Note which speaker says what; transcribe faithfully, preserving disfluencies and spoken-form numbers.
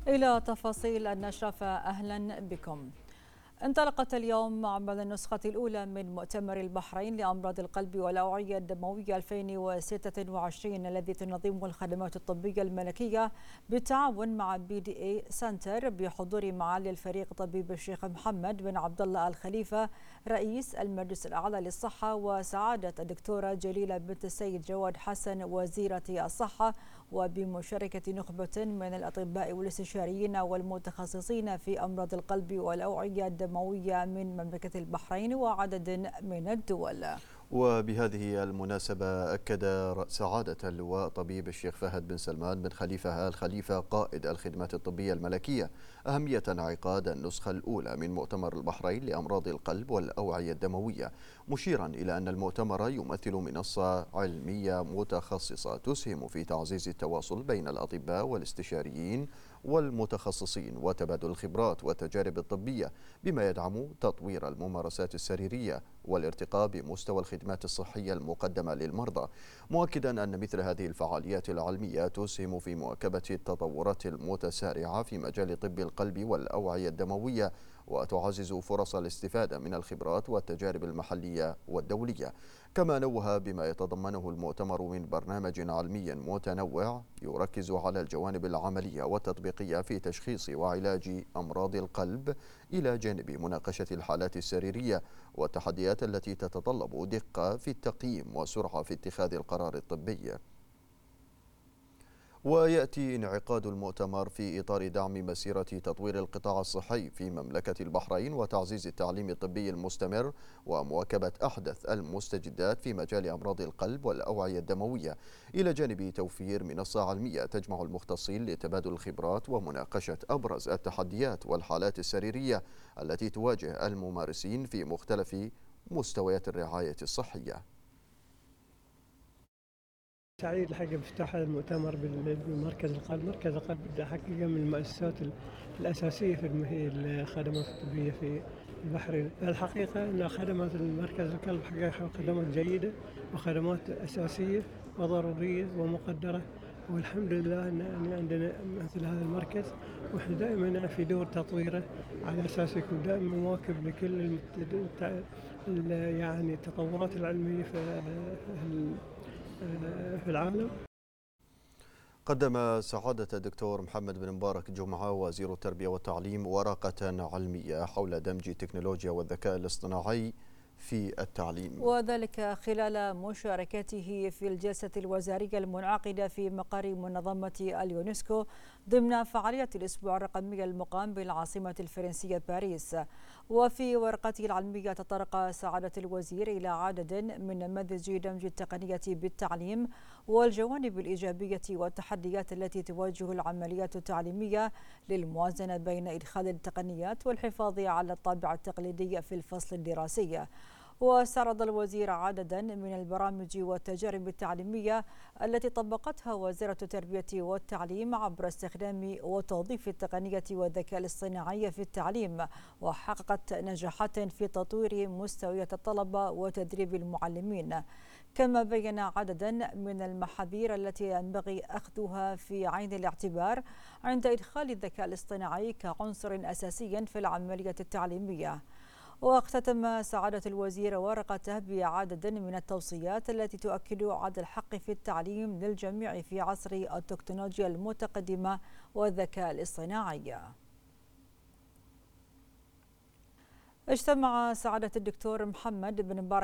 Speaker 1: إلى تفاصيل النشرة فأهلا بكم. انطلقت اليوم عمل النسخة الأولى من مؤتمر البحرين لأمراض القلب والأوعية الدموية ألفين وستة وعشرين الذي تنظمه الخدمات الطبية الملكية بالتعاون مع بي دي اي سنتر بحضور معالي الفريق طبيب الشيخ محمد بن عبد الله الخليفة رئيس المجلس الأعلى للصحة، وسعادة الدكتورة جليلة بنت السيد جواد حسن وزيرة الصحة، وبمشاركة نخبة من الأطباء والاستشاريين والمتخصصين في أمراض القلب والأوعية الدموية من مملكة البحرين وعدد من الدول.
Speaker 2: وبهذه المناسبة أكد سعادة اللواء طبيب الشيخ فهد بن سلمان بن خليفة آل خليفة قائد الخدمات الطبية الملكية أهمية انعقاد النسخة الأولى من مؤتمر البحرين لأمراض القلب والأوعية الدموية، مشيرا إلى أن المؤتمر يمثل منصة علمية متخصصة تسهم في تعزيز التواصل بين الأطباء والاستشاريين والمتخصصين وتبادل الخبرات والتجارب الطبية، بما يدعم تطوير الممارسات السريرية والارتقاء بمستوى الخدمات الصحية المقدمة للمرضى، مؤكدا أن مثل هذه الفعاليات العلمية تسهم في مواكبة التطورات المتسارعة في مجال طب القلب والأوعية الدموية، وتعزز فرص الاستفادة من الخبرات والتجارب المحلية والدولية. كما نوه بما يتضمنه المؤتمر من برنامج علمي متنوع يركز على الجوانب العملية والتطبيقية في تشخيص وعلاج أمراض القلب، إلى جانب مناقشة الحالات السريرية والتحديات التي تتطلب دقة في التقييم وسرعة في اتخاذ القرار الطبي. ويأتي انعقاد المؤتمر في إطار دعم مسيرة تطوير القطاع الصحي في مملكة البحرين وتعزيز التعليم الطبي المستمر ومواكبة أحدث المستجدات في مجال أمراض القلب والأوعية الدموية، إلى جانب توفير منصة علمية تجمع المختصين لتبادل الخبرات ومناقشة أبرز التحديات والحالات السريرية التي تواجه الممارسين في مختلف مستويات الرعاية الصحية.
Speaker 3: سعيد الحقيقة بافتتاح المؤتمر بمركز القلب. مركز القلب حقيقة من المؤسسات الأساسية في الخدمات الطبية في البحرين. الحقيقة أن خدمات المركز القلب حقيقة خدمات جيدة وخدمات أساسية وضرورية ومقدرة، والحمد لله أن عندنا مثل هذا المركز، وإحنا دائما في دور تطويره على أساس يكون دائما مواكب لكل يعني التطورات العلمية في في العالم.
Speaker 2: قدم سعادة الدكتور محمد بن مبارك جمعة وزير التربية والتعليم ورقة علمية حول دمج التكنولوجيا والذكاء الاصطناعي في التعليم،
Speaker 1: وذلك خلال مشاركته في الجلسة الوزارية المنعقدة في مقر منظمة اليونسكو ضمن فعالية الأسبوع الرقمي المقام بالعاصمة الفرنسية باريس. وفي ورقته العلمية تطرق سعادة الوزير إلى عدد من نماذج دمج التقنية بالتعليم والجوانب الإيجابية والتحديات التي تواجه العمليات التعليمية للموازنة بين إدخال التقنيات والحفاظ على الطابع التقليدي في الفصل الدراسي. واستعرض الوزير عددا من البرامج والتجارب التعليمية التي طبقتها وزارة التربية والتعليم عبر استخدام وتوظيف التقنية والذكاء الاصطناعي في التعليم، وحققت نجاحات في تطوير مستويات الطلبة وتدريب المعلمين. كما بين عددا من المحاذير التي ينبغي أخذها في عين الاعتبار عند إدخال الذكاء الاصطناعي كعنصر أساسي في العملية التعليمية. واختتم سعادة الوزير ورقته بعدد من التوصيات التي تؤكد على الحق في التعليم للجميع في عصر التكنولوجيا المتقدمة والذكاء الاصطناعي. اجتمع سعادة الدكتور محمد بن مبارك